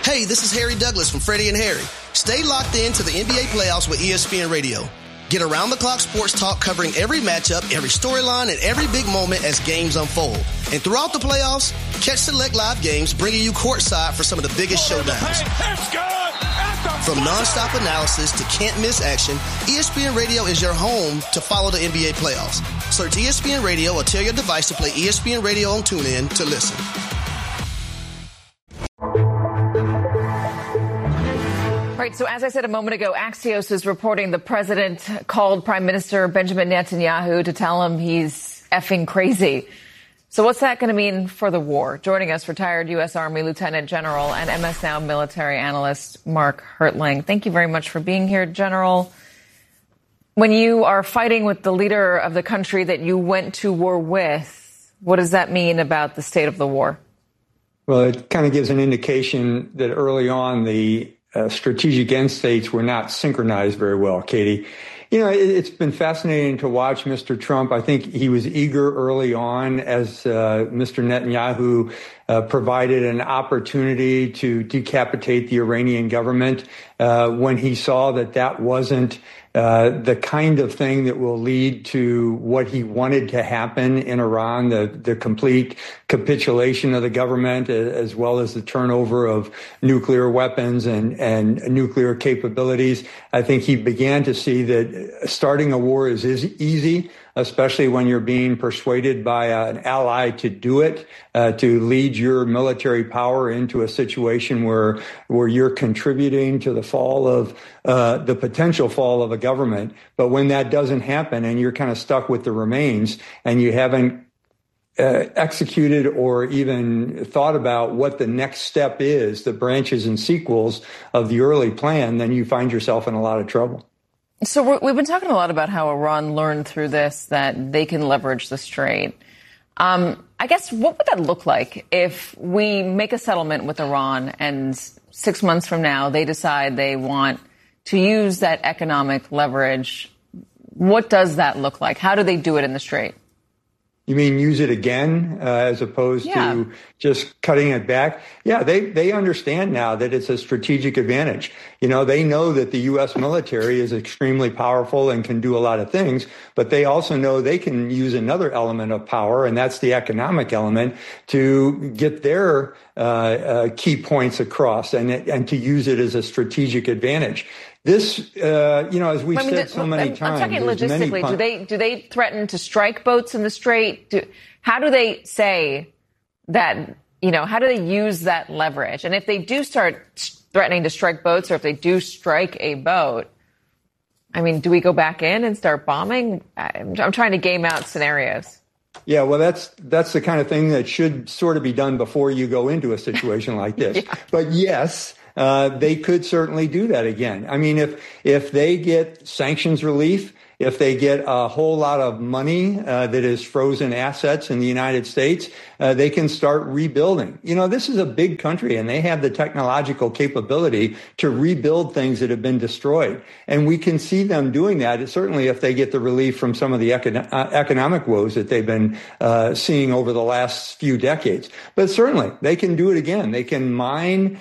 Hey, this is Harry Douglas from Freddie and Harry. Stay locked in to the NBA playoffs with ESPN Radio. Get around-the-clock sports talk covering every matchup, every storyline, and every big moment as games unfold. And throughout the playoffs, catch select live games bringing you courtside for some of the biggest showdowns. From nonstop analysis to can't-miss action, ESPN Radio is your home to follow the NBA playoffs. Search ESPN Radio or tell your device to play ESPN Radio on TuneIn to listen. Right, so as I said a moment ago, Axios is reporting the president called Prime Minister Benjamin Netanyahu to tell him he's effing crazy. So what's that going to mean for the war? Joining us, retired U.S. Army Lieutenant General and MS Now military analyst Mark Hertling. Thank you very much for being here, General. When you are fighting with the leader of the country that you went to war with, what does that mean about the state of the war? Well, it kind of gives an indication that early on the strategic end states were not synchronized very well, Katie. You know, it's been fascinating to watch Mr. Trump. I think he was eager early on as Mr. Netanyahu provided an opportunity to decapitate the Iranian government when he saw that that wasn't the kind of thing that will lead to what he wanted to happen in Iran, the complete capitulation of the government, as well as the turnover of nuclear weapons and nuclear capabilities. I think he began to see that starting a war is easy, especially when you're being persuaded by an ally to do it, to lead your military power into a situation where you're contributing to the fall of the potential fall of a government. But when that doesn't happen and you're kind of stuck with the remains and you haven't executed or even thought about what the next step is, the branches and sequels of the early plan, then you find yourself in a lot of trouble. So we've been talking a lot about how Iran learned through this that they can leverage the strait. I guess what would that look like if we make a settlement with Iran and 6 months from now they decide they want to use that economic leverage? What does that look like? How do they do it in the strait? You mean use it again as opposed to just cutting it back? Yeah, they understand now that it's a strategic advantage. You know, they know that the U.S. military is extremely powerful and can do a lot of things, but they also know they can use another element of power, and that's the economic element, to get their key points across and to use it as a strategic advantage. This, as we've said so many times. I'm talking logistically. Do they threaten to strike boats in the strait? How do they say that, how do they use that leverage? And if they do start threatening to strike boats, or if they do strike a boat, I mean, do we go back in and start bombing? I'm trying to game out scenarios. Yeah, well, that's the kind of thing that should sort of be done before you go into a situation like this. Yeah. But yes, they could certainly do that again. I mean, if they get sanctions relief, if they get a whole lot of money that is frozen assets in the United States, they can start rebuilding. This is a big country, and they have the technological capability to rebuild things that have been destroyed. And we can see them doing that, certainly if they get the relief from some of the economic woes that they've been seeing over the last few decades. But certainly, they can do it again. They can mine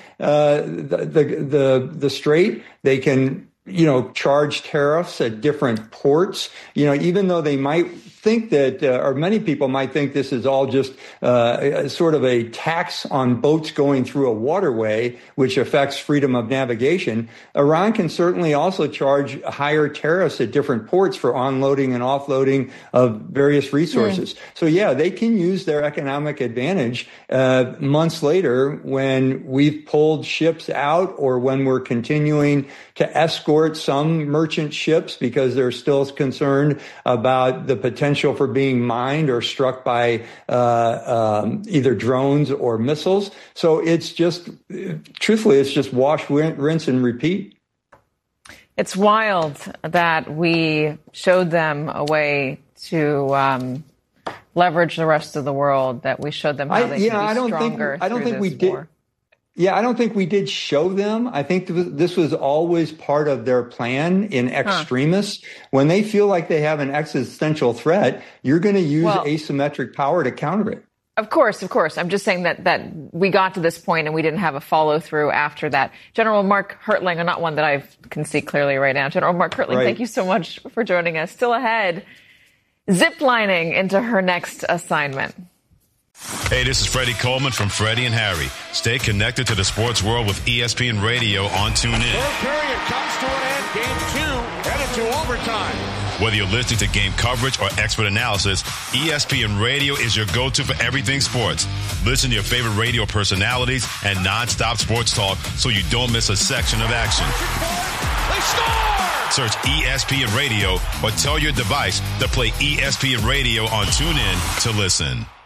the strait. They can charge tariffs at different ports, even though they might think that, or many people might think this is all just sort of a tax on boats going through a waterway, which affects freedom of navigation. Iran can certainly also charge higher tariffs at different ports for onloading and offloading of various resources. So, yeah, they can use their economic advantage months later when we've pulled ships out or when we're continuing to escort some merchant ships because they're still concerned about the potential for being mined or struck by either drones or missiles. So it's just, truthfully, it's just wash, rinse, and repeat. It's wild that we showed them a way to leverage the rest of the world, that we showed them how they can be stronger through this war. Yeah, I don't think we did show them. I think this was always part of their plan in extremis. When they feel like they have an existential threat, you're going to use asymmetric power to counter it. Of course. I'm just saying that we got to this point and we didn't have a follow through after that. General Mark Hertling, not one that I can see clearly right now. General Mark Hertling, Thank you so much for joining us. Still ahead, ziplining into her next assignment. Hey, this is Freddie Coleman from Freddie and Harry. Stay connected to the sports world with ESPN Radio on TuneIn. Third period comes to an end. Game 2 headed to overtime. Whether you're listening to game coverage or expert analysis, ESPN Radio is your go-to for everything sports. Listen to your favorite radio personalities and nonstop sports talk so you don't miss a section of action. They score! Search ESPN Radio or tell your device to play ESPN Radio on TuneIn to listen.